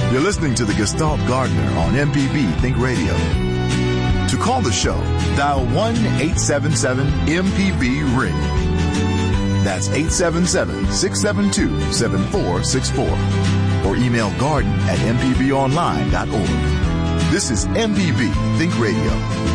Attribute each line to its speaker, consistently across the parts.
Speaker 1: You're listening to the Gestalt Gardener on MPB Think Radio. To call the show, dial 1-877-MPB-RING. That's 877-672-7464. Or email garden@mpbonline.org. This is MPB Think Radio.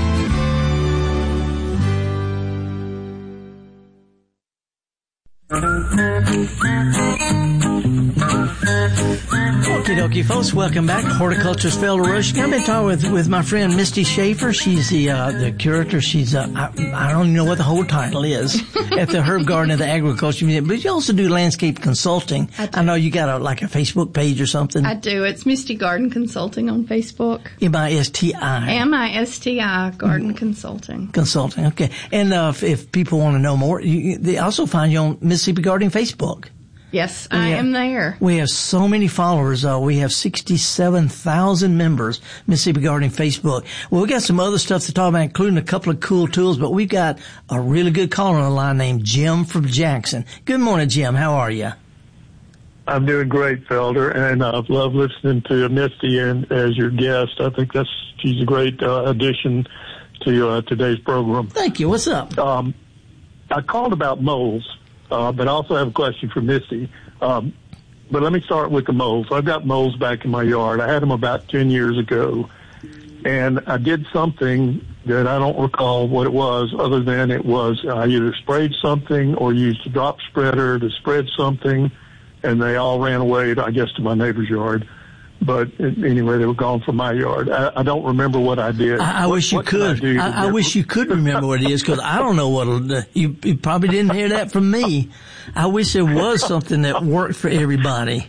Speaker 2: Okie dokie, folks. Welcome back to Horticulture's Fellow Roast. I've been talking with my friend Misty Schaefer. She's the curator. She's I don't even know what the whole title is at the Herb Garden of the Agriculture Museum. But you also do landscape consulting. I know you got a Facebook page or something.
Speaker 3: I do. It's Misty Garden Consulting on Facebook.
Speaker 2: M-I-S-T-I.
Speaker 3: M-I-S-T-I Garden Consulting.
Speaker 2: Consulting. Okay. And if people want to know more, they also find you on Mississippi Gardening Facebook.
Speaker 3: Yes, I am there.
Speaker 2: We have so many followers. We have 67,000 members, Mississippi Gardening Facebook. Well, we got some other stuff to talk about, including a couple of cool tools, but we've got a really good caller on the line named Jim from Jackson. Good morning, Jim. How are you?
Speaker 4: I'm doing great, Felder, and I've loved listening to Misty and as your guest. I think she's a great addition to today's program.
Speaker 2: Thank you. What's up?
Speaker 4: I called about moles. But I also have a question for Misty. But let me start with the moles. I've got moles back in my yard. I had them about 10 years ago. And I did something that I don't recall what it was, other than I either sprayed something or used a drop spreader to spread something, and they all ran away, I guess, to my neighbor's yard. But anyway, they were gone from my yard. I don't remember what I did.
Speaker 2: I wish you could. I wish you could remember what it is, because I don't know what you probably didn't hear that from me. I wish there was something that worked for everybody.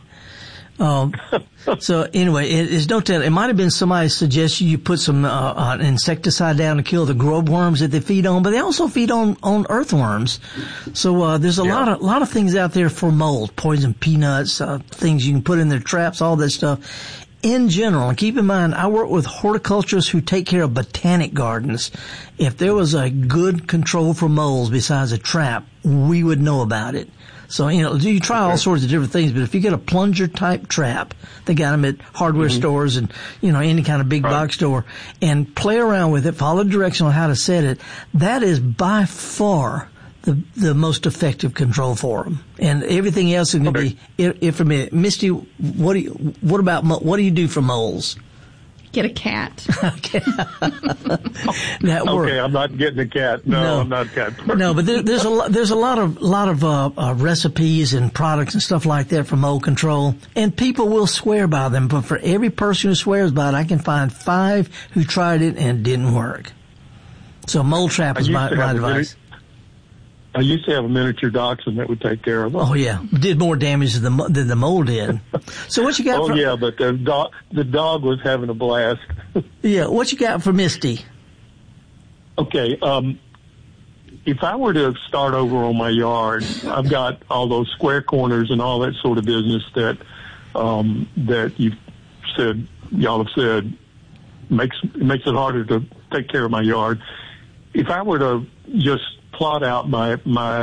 Speaker 2: So anyway, it's no telling. It might have been somebody's suggestion you put some insecticide down to kill the grub worms that they feed on, but they also feed on earthworms. So there's a lot of things out there for mold, poison peanuts, things you can put in their traps, all that stuff. In general, and keep in mind, I work with horticulturists who take care of botanic gardens. If there was a good control for moles besides a trap, we would know about it. So, you try all sorts of different things, but if you get a plunger-type trap, they got them at hardware stores and, any kind of big box store, and play around with it, follow direction on how to set it, that is by far the most effective control for them. And everything else is going to be intermittent. Misty, what do you do for moles?
Speaker 3: Get a cat.
Speaker 2: Okay. That works.
Speaker 4: Okay, I'm not getting a cat. No, I'm not a cat person.
Speaker 2: No, but there's a lot of recipes and products and stuff like that for mold control, and people will swear by them. But for every person who swears by it, I can find 5 who tried it and it didn't work. So mold trap is my advice.
Speaker 4: I used to have a miniature dachshund that would take care of them.
Speaker 2: Oh yeah, did more damage than the mold did. So what you got?
Speaker 4: But the dog was having a blast.
Speaker 2: Yeah, what you got for Misty?
Speaker 4: Okay, if I were to start over on my yard, I've got all those square corners and all that sort of business that y'all have said makes it harder to take care of my yard. If I were to just plot out my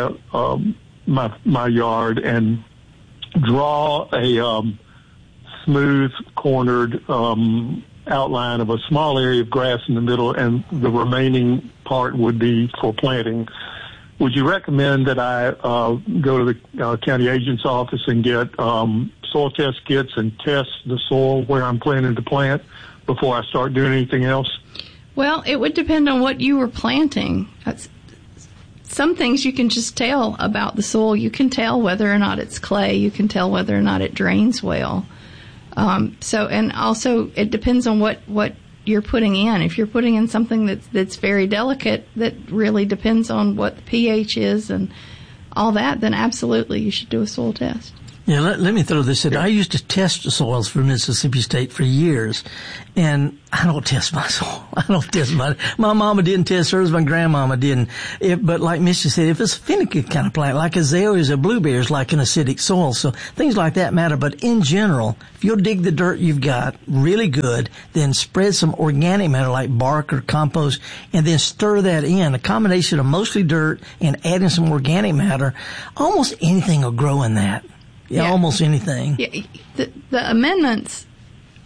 Speaker 4: yard and draw a smooth cornered outline of a small area of grass in the middle, and the remaining part would be for planting, would you recommend that I go to the county agent's office and get soil test kits and test the soil where I'm planning to plant before I start doing anything else?
Speaker 3: Well, it would depend on what you were planting. Some things you can just tell about the soil. You can tell whether or not it's clay. You can tell whether or not it drains well. And also it depends on what you're putting in. If you're putting in something that's very delicate, that really depends on what the pH is and all that, then absolutely you should do a soil test.
Speaker 2: Yeah, let me throw this in. I used to test soils for Mississippi State for years, and I don't test my soil. I don't test my mama didn't test hers, my grandmama didn't. But like Misty said, if it's a finicky kind of plant, like azaleas or blueberries, like an acidic soil, so things like that matter. But in general, if you'll dig the dirt you've got really good, then spread some organic matter like bark or compost, and then stir that in. A combination of mostly dirt and adding some organic matter, almost anything will grow in that. Yeah, almost anything.
Speaker 3: Yeah, the amendments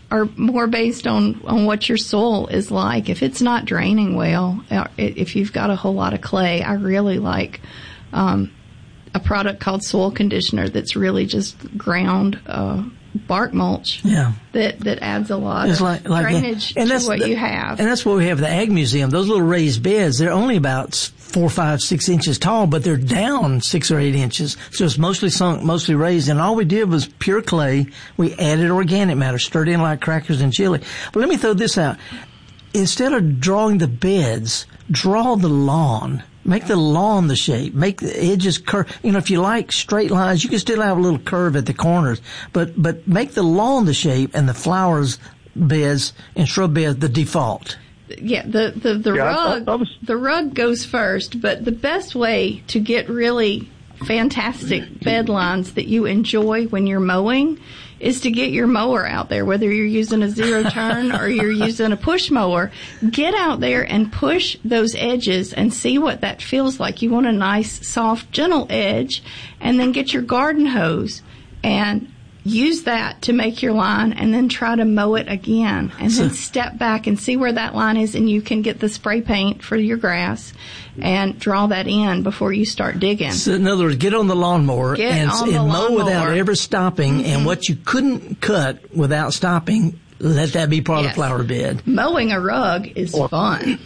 Speaker 3: are more based on what your soil is like. If it's not draining well, if you've got a whole lot of clay, I really like a product called Soil Conditioner that's really just ground bark mulch.
Speaker 2: Yeah.
Speaker 3: That adds a lot of drainage to what you have.
Speaker 2: And that's what we have at the Ag Museum. Those little raised beds, they're only about 4, 5, 6 inches tall, but they're down 6 or 8 inches. So it's mostly sunk, mostly raised. And all we did was pure clay. We added organic matter, stirred in like crackers and chili. But let me throw this out. Instead of drawing the beds, draw the lawn. Make the lawn the shape. Make the edges curve. You know, if you like straight lines, you can still have a little curve at the corners. But make the lawn the shape and the flowers beds and shrub beds the default.
Speaker 3: Yeah, the rug goes first, but the best way to get really fantastic bed lines that you enjoy when you're mowing is to get your mower out there, whether you're using a zero turn or you're using a push mower. Get out there and push those edges and see what that feels like. You want a nice, soft, gentle edge, and then get your garden hose and use that to make your line, and then try to mow it again, and then step back and see where that line is, and you can get the spray paint for your grass and draw that in before you start digging.
Speaker 2: So in other words, get on the lawnmower and mow without ever stopping, and what you couldn't cut without stopping, let that be part of the flower bed.
Speaker 3: Mowing a rug is fun.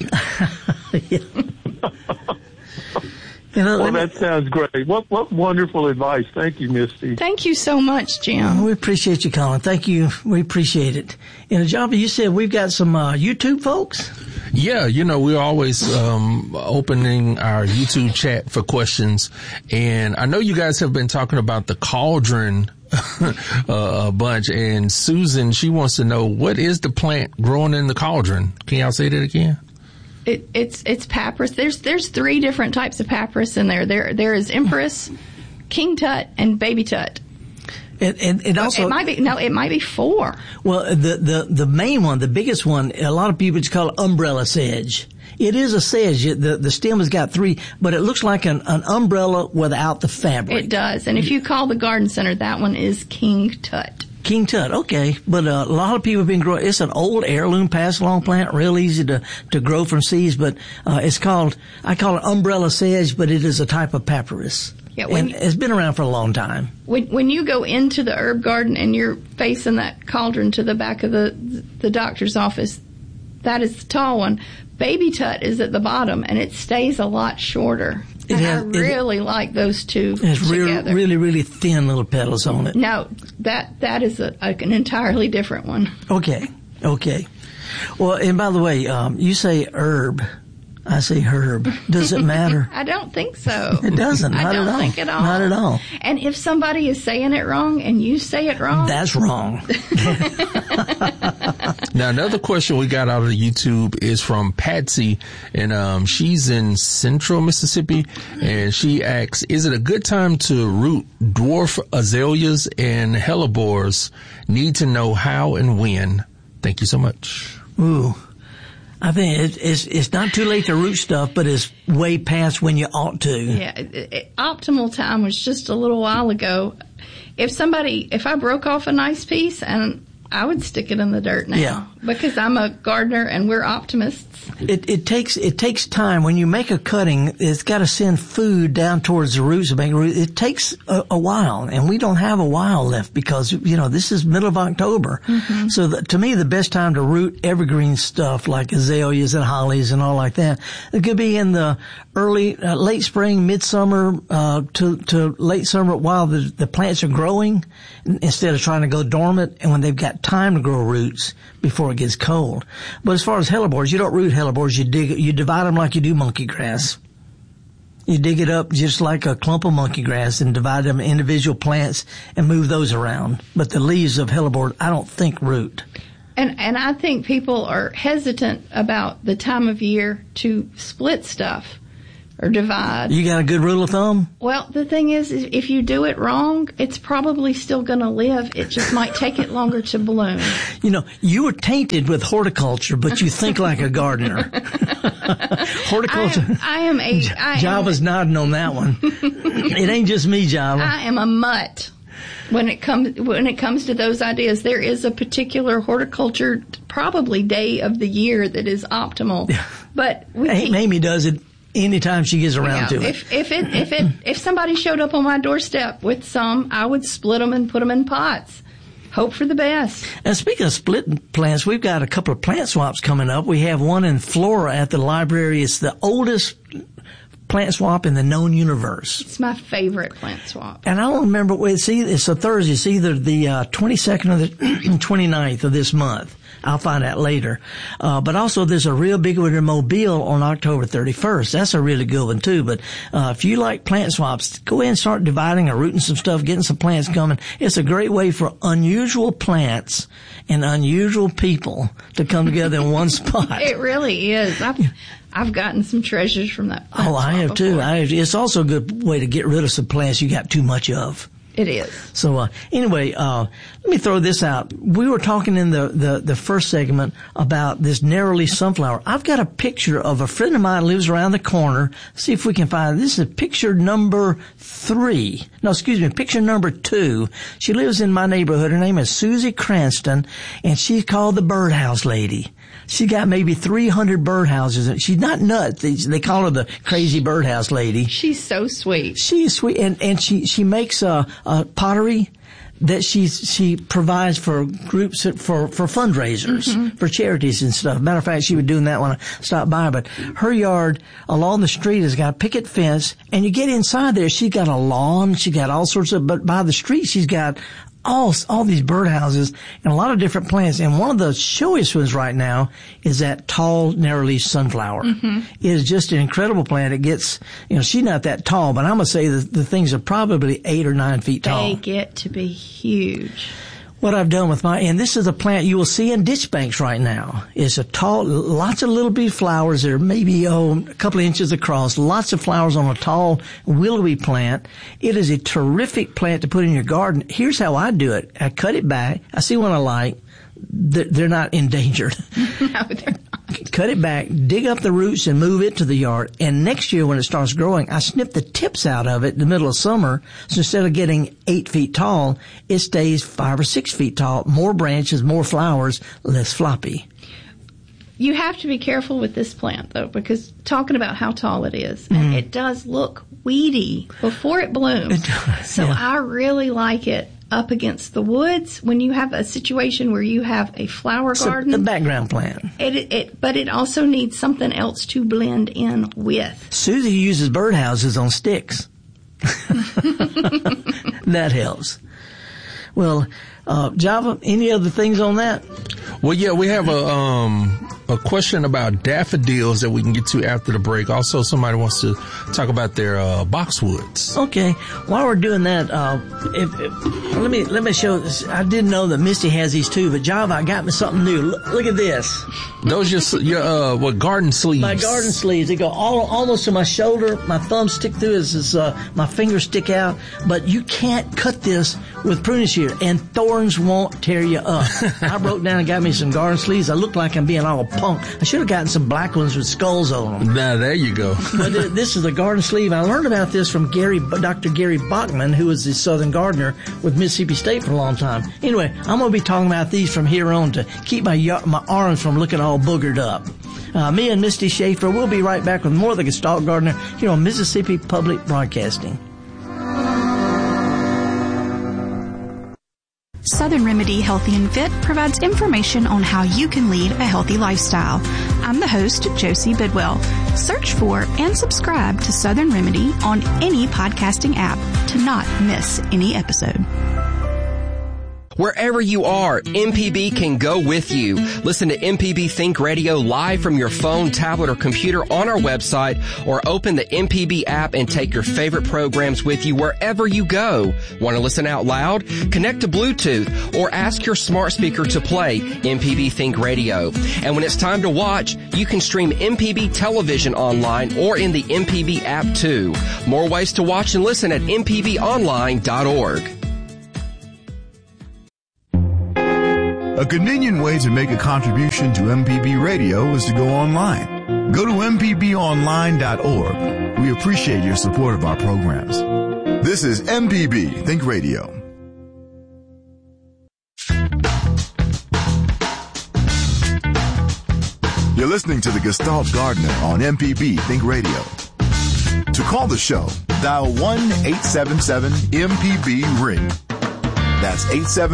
Speaker 4: Well, that sounds great. What wonderful advice. Thank you, Misty.
Speaker 3: Thank you so much, Jim.
Speaker 2: We appreciate you, Colin. Thank you. We appreciate it. And Java, you said we've got some YouTube folks?
Speaker 5: Yeah, we're always opening our YouTube chat for questions. And I know you guys have been talking about the cauldron a bunch. And Susan, she wants to know, what is the plant growing in the cauldron? Can y'all say that again?
Speaker 3: It's papyrus. There's 3 different types of papyrus in there. There is Empress, King Tut, and Baby Tut.
Speaker 2: And also
Speaker 3: it might be 4.
Speaker 2: Well, the main one, the biggest one, a lot of people just call it umbrella sedge. It is a sedge. The stem has got 3, but it looks like an umbrella without the fabric.
Speaker 3: It does. And if you call the garden center, that one is King Tut.
Speaker 2: King Tut, okay. But a lot of people have been growing. It's an old heirloom passed along plant, real easy to grow from seeds. But I call it umbrella sedge, but it is a type of papyrus. Yeah, it's been around for a long time.
Speaker 3: When you go into the herb garden and you're facing that cauldron to the back of the doctor's office, that is the tall one. Baby Tut is at the bottom, and it stays a lot shorter. I really like those two together.
Speaker 2: It's really, really thin little petals on it.
Speaker 3: No, that is an entirely different one.
Speaker 2: Okay. Well, and by the way, you say herb. I say herb. Does it matter?
Speaker 3: I don't think so.
Speaker 2: It doesn't.
Speaker 3: I don't think at all.
Speaker 2: Not at all.
Speaker 3: And if somebody is saying it wrong and you say it wrong,
Speaker 2: that's wrong.
Speaker 5: Now, another question we got out of the YouTube is from Patsy, and she's in central Mississippi, and she asks, is it a good time to root dwarf azaleas and hellebores? Need to know how and when. Thank you so much.
Speaker 2: Ooh. I think it's not too late to root stuff, but it's way past when you ought to.
Speaker 3: Yeah, optimal time was just a little while ago. If I broke off a nice piece, and I would stick it in the dirt now, because I'm a gardener and we're optimists.
Speaker 2: It takes time. When you make a cutting, it's got to send food down towards the roots. It takes a while, and we don't have a while left because, this is middle of October. Mm-hmm. So to me, the best time to root evergreen stuff like azaleas and hollies and all like that, it could be in the late spring, midsummer, to late summer while the plants are growing, instead of trying to go dormant, and when they've got time to grow roots before it gets cold. But as far as hellebores, you don't root hellebores. You divide them like you do monkey grass. You dig it up just like a clump of monkey grass and divide them into individual plants and move those around. But the leaves of hellebore, I don't think root.
Speaker 3: And I think people are hesitant about the time of year to split stuff or divide.
Speaker 2: You got a good rule of thumb?
Speaker 3: Well, the thing is if you do it wrong, it's probably still going to live. It just might take it longer to bloom.
Speaker 2: You were tainted with horticulture, but you think like a gardener. Horticulture.
Speaker 3: I
Speaker 2: Java's nodding on that one. It ain't just me, Java.
Speaker 3: I am a mutt. when it comes to those ideas, there is a particular horticulture probably day of the year that is optimal. But
Speaker 2: Amy does it anytime she gets around to it.
Speaker 3: If somebody showed up on my doorstep with some, I would split them and put them in pots. Hope for the best.
Speaker 2: And speaking of splitting plants, we've got a couple of plant swaps coming up. We have one in Flora at the library. It's the oldest plant swap in the known universe.
Speaker 3: It's my favorite plant swap.
Speaker 2: And I don't remember, it's a Thursday. It's either the 22nd or the 29th of this month. I'll find out later. But also there's a real big one in Mobile on October 31st. That's a really good one too. But if you like plant swaps, go ahead and start dividing or rooting some stuff, getting some plants coming. It's a great way for unusual plants and unusual people to come together in one spot.
Speaker 3: It really is. I've gotten some treasures from that plant swap
Speaker 2: I have too. It's also a good way to get rid of some plants you got too much of.
Speaker 3: It is.
Speaker 2: So, anyway, let me throw this out. We were talking in the first segment about this narrow-leaf sunflower. I've got a picture of a friend of mine who lives around the corner. See if we can find it. This is picture number 3. No, excuse me, picture number 2. She lives in my neighborhood. Her name is Susie Cranston, and she's called the birdhouse lady. She got maybe 300 birdhouses. She's not nuts. They call her the crazy birdhouse lady.
Speaker 3: She's so sweet.
Speaker 2: She's sweet, and she makes pottery that she provides for groups for fundraisers, for charities and stuff. Matter of fact, she was doing that when I stopped by. But her yard along the street has got a picket fence, and you get inside there, she's got a lawn, she got all sorts of. But by the street, she's got all these birdhouses and a lot of different plants. And one of the showiest ones right now is that tall, narrow-leaf sunflower. It is just an incredible plant. It gets, she's not that tall, but I'm going to say the things are probably 8 or 9 feet tall.
Speaker 3: They get to be huge.
Speaker 2: What I've done with and this is a plant you will see in ditch banks right now. It's a tall, lots of little bitty flowers that are maybe, a couple of inches across, lots of flowers on a tall, willowy plant. It is a terrific plant to put in your garden. Here's how I do it. I cut it back. I see one I like. They're not endangered.
Speaker 3: No, they're not.
Speaker 2: Cut it back, dig up the roots, and move it to the yard. And next year when it starts growing, I snip the tips out of it in the middle of summer. So instead of getting 8 feet tall, it stays 5 or 6 feet tall. More branches, more flowers, less floppy.
Speaker 3: You have to be careful with this plant, though, because talking about how tall it is, and it does look weedy before it blooms.
Speaker 2: It does,
Speaker 3: so
Speaker 2: yeah.
Speaker 3: I really like it up against the woods when you have a situation where you have a flower garden.
Speaker 2: The background plant.
Speaker 3: But it also needs something else to blend in with.
Speaker 2: Susie uses birdhouses on sticks. That helps. Well, Java, any other things on that?
Speaker 5: Well, yeah, we have a question about daffodils that we can get to after the break. Also, somebody wants to talk about their boxwoods.
Speaker 2: Okay. While we're doing that, let me show this. I didn't know that Misty has these too, but Java got me something new. Look at this.
Speaker 5: Those your what garden sleeves?
Speaker 2: My garden sleeves. They go almost to my shoulder. My thumbs stick through as my fingers stick out. But you can't cut this with pruning shear, and thorns won't tear you up. I broke down and got me some garden sleeves. I look like I'm being all punk. I should have gotten some black ones with skulls on them.
Speaker 5: Now, there you go.
Speaker 2: But this is a garden sleeve. I learned about this from Dr. Gary Bachman, who was the Southern gardener with Mississippi State for a long time. Anyway, I'm going to be talking about these from here on to keep my arms from looking all boogered up. Me and Misty Schaefer, we'll be right back with more of the Gestalt Gardener here on Mississippi Public Broadcasting.
Speaker 6: Southern Remedy Healthy and Fit provides information on how you can lead a healthy lifestyle. I'm the host, Josie Bidwell. Search for and subscribe to Southern Remedy on any podcasting app to not miss any episode.
Speaker 7: Wherever you are, MPB can go with you. Listen to MPB Think Radio live from your phone, tablet, or computer on our website, or open the MPB app and take your favorite programs with you wherever you go. Want to listen out loud? Connect to Bluetooth or ask your smart speaker to play MPB Think Radio. And when it's time to watch, you can stream MPB television online or in the MPB app too. More ways to watch and listen at mpbonline.org.
Speaker 1: A convenient way to make a contribution to MPB Radio is to go online. Go to mpbonline.org. We appreciate your support of our programs. This is MPB Think Radio. You're listening to the Gestalt Gardener on MPB Think Radio. To call the show, dial 1-877-MPB-RING. That's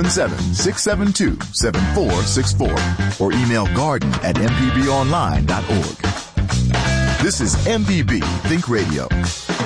Speaker 1: 877-672-7464 or email garden@mpbonline.org. This is MPB Think Radio.